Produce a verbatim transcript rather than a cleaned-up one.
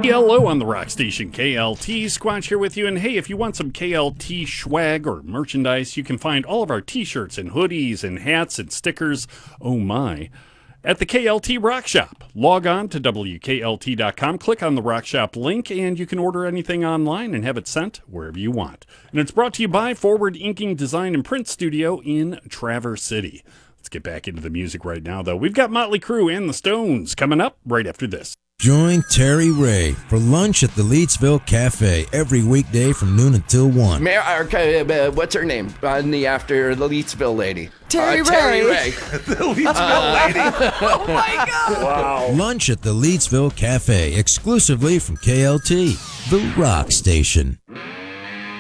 Hello on the rock station K L T. Squatch here with you. And hey, if you want some K L T swag or merchandise, you can find all of our t-shirts and hoodies and hats and stickers, oh my, at the K L T Rock Shop. Log on to W K L T dot com, click on the Rock Shop link, and you can order anything online and have it sent wherever you want. And it's brought to you by Forward Inking Design and Print Studio in Traverse City. Let's get back into the music right now, though. We've got Motley Crue and the Stones coming up right after this. Join Terry Ray for lunch at the Leetsville Cafe every weekday from noon until one. Mayor, uh, what's her name? On the after the Leetsville lady. Terry uh, Ray. Terry Ray. The Leetsville lady. Oh my God. Wow. Lunch at the Leetsville Cafe, exclusively from K L T, the rock station.